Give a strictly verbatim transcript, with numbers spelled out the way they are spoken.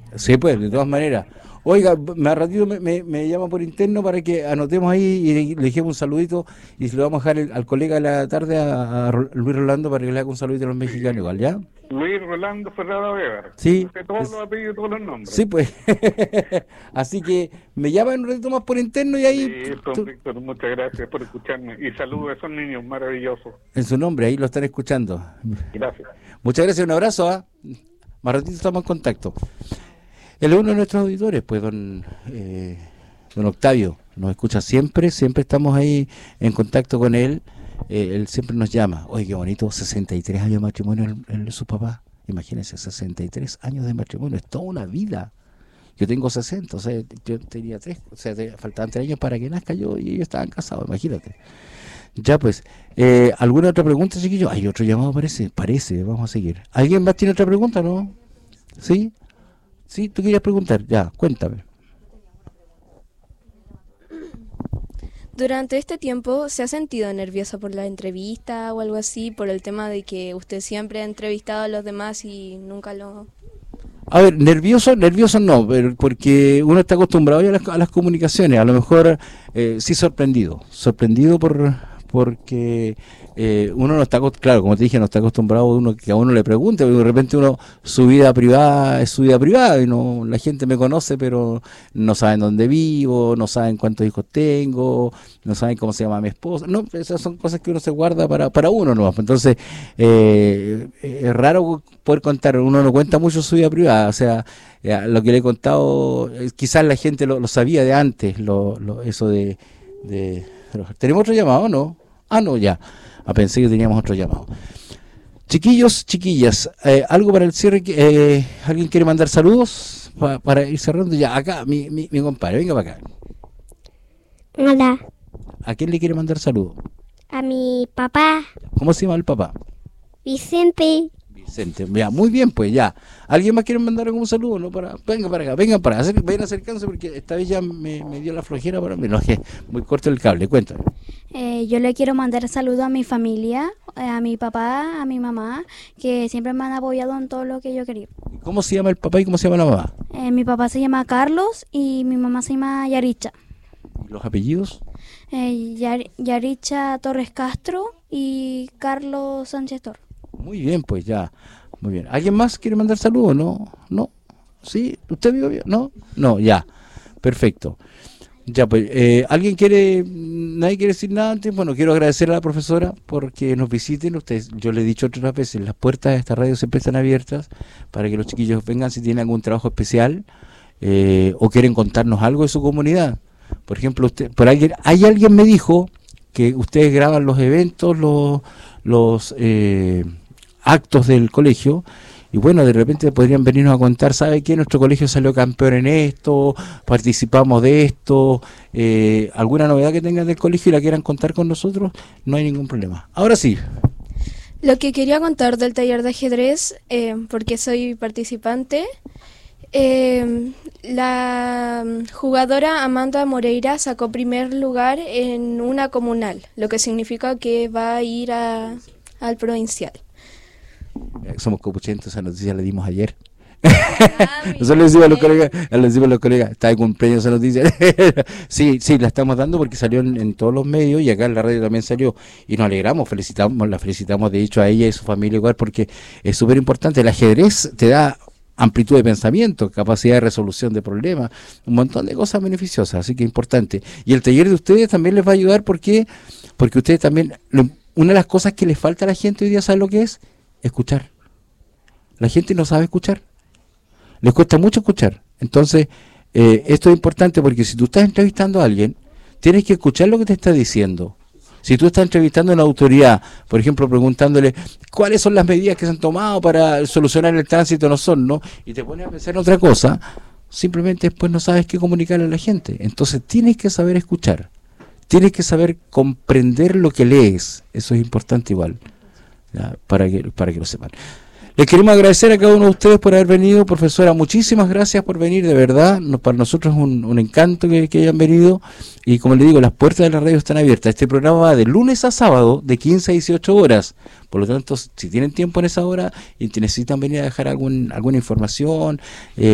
Sí, pues, de todas maneras. Oiga, me a ratito me, me, me llama por interno para que anotemos ahí y le, le dejemos un saludito y se lo vamos a dejar el- al colega de la tarde, a, a Ro- Luis Rolando, para que le haga un saludito a los mexicanos igual, ¿ya? Luis Rolando Ferrada Weber. Sí, Sé todos es- los apellidos y todos los nombres. sí, pues. Así que me llama un ratito más por interno y ahí tú- Listo, tú- Víctor, muchas gracias por escucharme. Y saludos a esos niños maravillosos. en su nombre, ahí lo están escuchando. Gracias. Muchas gracias, un abrazo, ¿ah? Más ratito estamos en contacto. Él es uno de nuestros auditores, pues, don, eh, don Octavio. Nos escucha siempre, siempre estamos ahí en contacto con él. Eh, él siempre nos llama. Oye, qué bonito, sesenta y tres años de matrimonio el, el de su papá. Imagínense, sesenta y tres años de matrimonio, es toda una vida. Yo tengo sesenta, o sea, yo tenía tres, o sea, te- faltaban tres años para que nazca yo y ellos estaban casados, imagínate. Ya pues, eh, ¿alguna otra pregunta, chiquillos? Hay otro llamado, parece, parece, vamos a seguir. ¿Alguien más tiene otra pregunta, no? ¿Sí? Sí, tú querías preguntar, ya, cuéntame. Durante este tiempo, ¿se ha sentido nerviosa por la entrevista o algo así, por el tema de que usted siempre ha entrevistado a los demás y nunca lo... A ver, nervioso, nervioso no, pero porque uno está acostumbrado ya a las, a las comunicaciones, a lo mejor eh, sí sorprendido, sorprendido por porque eh, uno no está, acos- claro, como te dije, no está acostumbrado uno que a uno le pregunte, porque de repente uno, su vida privada es su vida privada, y no, la gente me conoce, pero no saben dónde vivo, no saben cuántos hijos tengo, no saben cómo se llama mi esposa, no, esas son cosas que uno se guarda para, para uno, ¿no? Entonces, eh, es raro poder contar, uno no cuenta mucho su vida privada, o sea, eh, lo que le he contado, eh, quizás la gente lo, lo sabía de antes, lo, lo, eso de, de... ¿Tenemos otro llamado, no? Ah, no, ya. Ah, pensé que teníamos otro llamado. Chiquillos, chiquillas, eh, algo para el cierre. que- Eh, ¿Alguien quiere mandar saludos Pa- para ir cerrando? Ya, acá, mi, mi, mi compadre, venga para acá. Hola, ¿A quién le quiere mandar saludos? a mi papá, ¿Cómo se llama el papá? Vicente. Vicente. Ya, muy bien, pues ya. ¿Alguien más quiere mandar algún saludo? No, para, venga para acá, vengan para acá, acer- vayan acercándose porque esta vez ya me, me dio la flojera para mí. No, es que muy corto el cable, cuéntame. Eh, yo le quiero mandar saludos a mi familia, eh, a mi papá, a mi mamá, que siempre me han apoyado en todo lo que yo quería. ¿Cómo se llama el papá y cómo se llama la mamá? Eh, mi papá se llama Carlos y mi mamá se llama Yaricha. ¿Y los apellidos? Eh, Yar- Yaricha Torres Castro y Carlos Sánchez Torres. Muy bien, pues ya. Muy bien. ¿Alguien más quiere mandar saludos? No, no. ¿Sí? ¿Usted vio bien? No, no, ya. Perfecto. Ya, pues, eh, ¿alguien quiere, nadie quiere decir nada antes? Bueno, quiero agradecer a la profesora porque nos visiten. Ustedes, yo le he dicho otras veces, las puertas de esta radio siempre están abiertas para que los chiquillos vengan si tienen algún trabajo especial eh, o quieren contarnos algo de su comunidad. Por ejemplo, usted, por alguien, hay alguien me dijo que ustedes graban los eventos, los, los eh, actos del colegio. Y bueno, de repente podrían venirnos a contar, ¿sabe qué? Nuestro colegio salió campeón en esto, participamos de esto, eh, alguna novedad que tengan del colegio y la quieran contar con nosotros, no hay ningún problema. Ahora sí, Lo que quería contar del taller de ajedrez, eh, porque soy participante, eh, la jugadora Amanda Moreira sacó primer lugar en una comunal, lo que significa que va a ir a, al provincial. eh, somos copuchentos, esa noticia la dimos ayer. Ah, Nosotros le decimos a los colegas, le decimos a los colegas, está de cumpleaños esa noticia. Sí, sí, la estamos dando porque salió en, en todos los medios y acá en la radio también salió. Y nos alegramos, felicitamos, la felicitamos de hecho a ella y su familia igual porque es súper importante. El ajedrez te da amplitud de pensamiento, capacidad de resolución de problemas, un montón de cosas beneficiosas, así que importante. Y el taller de ustedes también les va a ayudar porque, porque ustedes también, lo- una de las cosas que les falta a la gente hoy día, ¿sabe lo que es? Escuchar. La gente no sabe escuchar. Les cuesta mucho escuchar. Entonces, eh, esto es importante porque si tú estás entrevistando a alguien, tienes que escuchar lo que te está diciendo. Si tú estás entrevistando a una autoridad, por ejemplo, preguntándole cuáles son las medidas que se han tomado para solucionar el tránsito, no son, ¿no? Y te pones a pensar en otra cosa, simplemente después no sabes qué comunicarle a la gente. Entonces, tienes que saber escuchar. Tienes que saber comprender lo que lees. Eso es importante igual, ¿ya? Para que, para que lo sepan. Les queremos agradecer a cada uno de ustedes por haber venido, profesora, muchísimas gracias por venir, de verdad, no, para nosotros es un, un encanto que, que hayan venido, y como le digo, las puertas de la radio están abiertas. Este programa va de lunes a sábado, de quince a dieciocho horas, por lo tanto, si tienen tiempo en esa hora y necesitan venir a dejar algún, alguna información, eh,